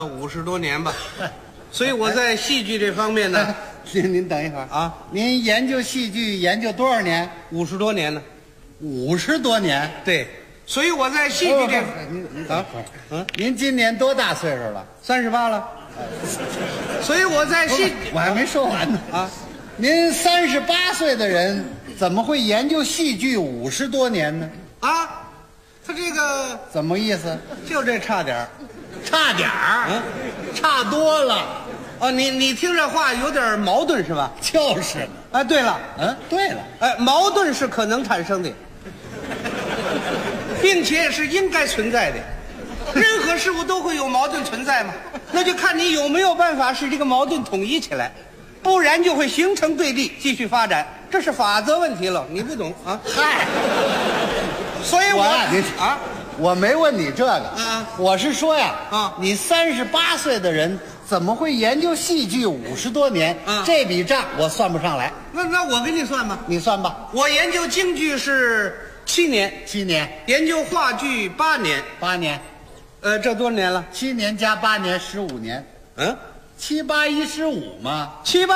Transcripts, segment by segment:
50多年吧，所以我在戏剧这方面呢， 您等一会儿啊， 您研究戏剧研究多少年 50多年呢。 ？50多年。 对，所以我在戏剧这您等会儿，您今年多大岁数了 38了，所以我在戏， 我还没说完呢啊。您38岁的人怎么会研究戏剧50多年呢？ 啊，他这个怎么意思？ 就这差点儿。 差点儿，差多了。 哦，你听这话有点矛盾是吧？ 就是呢。 哎，对了， 对了， 哎，矛盾是可能产生的，并且是应该存在的。任何事物都会有矛盾存在嘛，那就看你有没有办法使这个矛盾统一起来，不然就会形成对立，继续发展，这是法则问题了。你不懂啊？ 嗨， 所以我没问你这个啊， 我是说呀， 你 38岁的人怎么会研究戏剧50多年？这笔账我算不上来。 那我给你算吧， 你算吧。 我研究京剧是7年 ，7年， 研究话剧8年 ，8年， 这多少年了 ？7年加8年，15年。7、8、15嘛。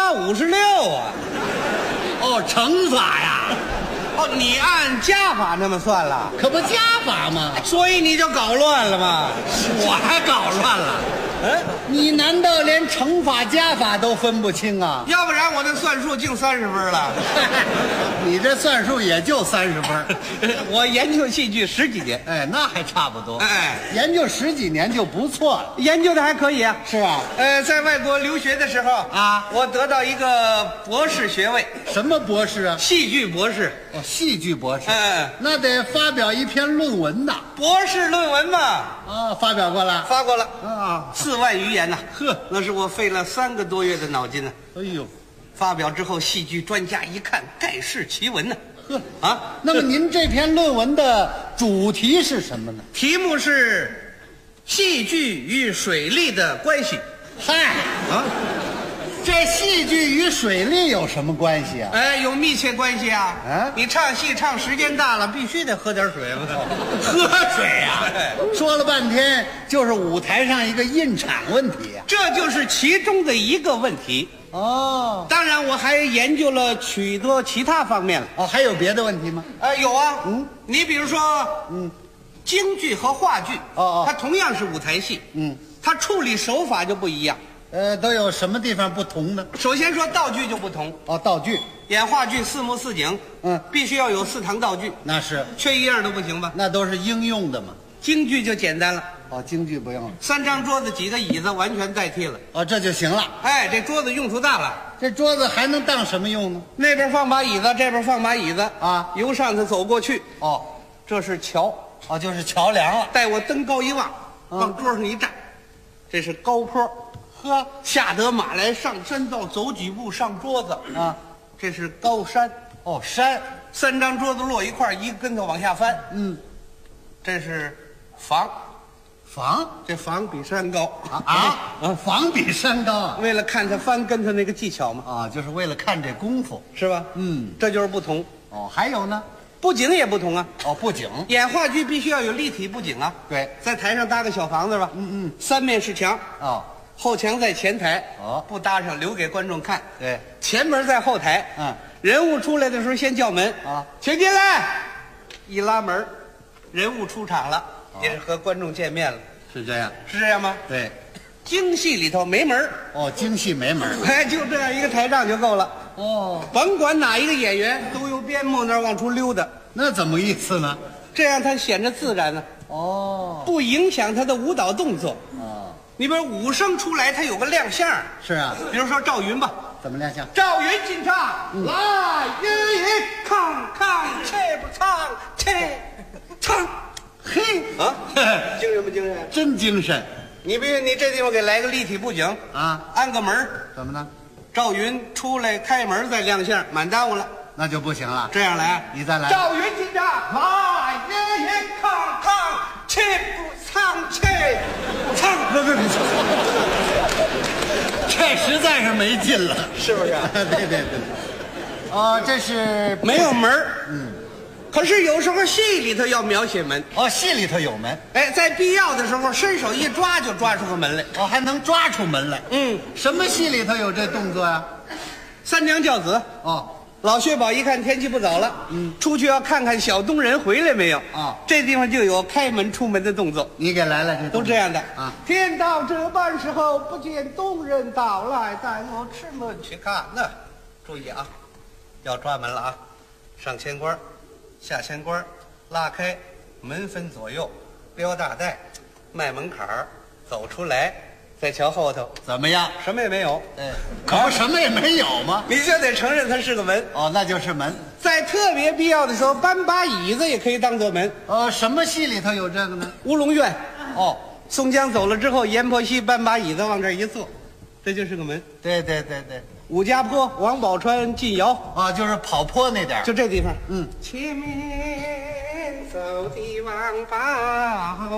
7、8、56啊。 哦，乘法呀。 哦，你按加法那么算了， 可不加法吗？ 所以你就搞乱了嘛。 我还搞乱了。你难道连乘法加法都分不清啊？ 要不然我这算术净30分了。 你这算术也就30分。 我研究戏剧10几年， 哎，那还差不多。 哎， 研究10几年就不错了。 研究的还可以啊。 是啊。 在外国留学的时候啊，我得到一个博士学位。 什么博士啊？ 戏剧博士。 哦，戏剧博士。 那得发表一篇论文呐。 博士论文嘛。 啊，发表过了。 发过了。 啊 ，4万余言呐。 呵， 那是我费了3个多月的脑筋呢。 哎呦， 发表之后，戏剧专家一看，盖世奇闻呢。 呵啊，那么您这篇论文的主题是什么呢？ 题目是戏剧与水利的关系。 嗨啊，这戏剧与水利有什么关系啊？ 哎，有密切关系啊！你唱戏唱时间大了，必须得喝点水嘛。 喝水呀！说了半天就是舞台上一个印场问题呀， 这就是其中的一个问题。 哦， 当然我还研究了许多其他方面了。 哦，还有别的问题吗？ 有啊。你比如说，京剧和话剧，它同样是舞台戏，它处理手法就不一样。 都有什么地方不同呢？ 首先说道具就不同。 哦，道具。 演话剧4幕4景，必须要有4堂道具。 那是， 缺一样都不行吧？ 那都是应用的嘛。 京剧就简单了。 哦，京剧不用了 ，3张桌子几个椅子完全代替了。 哦，这就行了。 哎，这桌子用处大了。 这桌子还能当什么用呢？ 那边放把椅子，这边放把椅子啊， 由上头走过去。 哦， 这是桥。 哦，就是桥梁了。 待我登高一望，往桌上一站，这是高坡。 呵， 下得马来上山道，走几步上桌子啊，这是高山。 哦，山。 3张桌子摞一块，一个跟头往下翻。这是房。 房， 这房比山高房比山高啊！ 为了看他翻跟头那个技巧嘛。 啊，就是为了看这功夫， 是吧？这就是不同。 哦，还有呢？ 布景也不同啊。 哦，布景， 演话剧必须要有立体布景啊。 对， 在台上搭个小房子吧。3面是墙。 哦， 后墙在前台。 哦， 不搭上，留给观众看。 对， 前门在后台。人物出来的时候先叫门啊， 请进来。一拉门，人物出场了，也是和观众见面了。 是这样， 是这样吗？ 对， 京戏里头没门。 哦，京戏没门。 哎，就这样一个台账就够了。 哦， 甭管哪一个演员都由边幕那儿往出溜达。 那怎么意思呢？ 这样他显得自然呢。 哦， 不影响他的舞蹈动作。 哦， 你比如武生出来，他有个亮相。 是啊， 比如说赵云吧。 怎么亮相？ 赵云进场，来云云，康康，切不唱，切唱。 嘿啊，精神不精神？ 真精神！ 你比如你这地方给来个立体布景啊， 安个门， 怎么呢？ 赵云出来开门再亮相，满耽误了， 那就不行了。 这样来， 你再来。 赵云进场，来云云，康康，切不唱，切不唱。 这实在是没劲了， 是不是？ 对。哦，这是没有门可是有时候戏里头要描写门， 哦，戏里头有门， 哎，在必要的时候伸手一抓就抓出个门来。 哦，还能抓出门来。什么戏里头有这动作呀？ 三娘教子， 哦， 老薛宝一看天气不早了，出去要看看小东人回来没有啊这地方就有开门出门的动作， 你给来了，这都这样的啊。 天到这般时候，不见东人到来，带我吃门去看呢。注意啊，要抓门了啊！上前关，下前关，拉开门分左右，撩大带，迈门槛儿，走出来，再瞧后头， 怎么样？ 什么也没有， 可不什么也没有吗？ 你就得承认它是个门。 哦，那就是门。 在特别必要的时候，搬把椅子也可以当做门。 什么戏里头有这个呢？ 乌龙院， 哦， 宋江走了之后，阎婆惜搬把椅子往这儿一坐，这就是个门。 对， 武家坡，王宝钏进窑， 啊，就是跑坡那点儿就这地方。 嗯， 前面走的王八